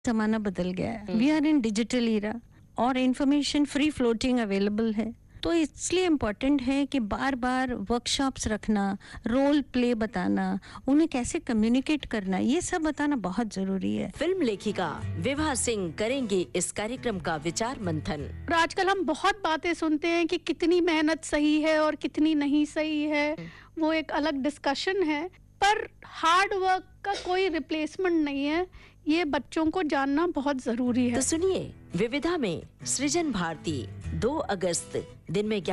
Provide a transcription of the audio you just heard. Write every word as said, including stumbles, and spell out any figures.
जमाना बदल गया है, we are in digital Ira और इंफॉर्मेशन फ्री फ्लोटिंग अवेलेबल है, तो इसलिए इम्पोर्टेंट है कि बार बार वर्कशॉप्स रखना, रोल प्ले बताना, उन्हें कैसे कम्युनिकेट करना, ये सब बताना बहुत जरूरी है। फिल्म लेखिका विभा सिंह करेंगे इस कार्यक्रम का विचार मंथन। और आजकल हम बहुत बातें सुनते हैं कि कितनी मेहनत सही है और कितनी नहीं सही है, वो एक अलग डिस्कशन है, पर हार्ड वर्क का कोई रिप्लेसमेंट नहीं है, ये बच्चों को जानना बहुत जरूरी है। तो सुनिए विविधा में सृजन भारती दो अगस्त दिन में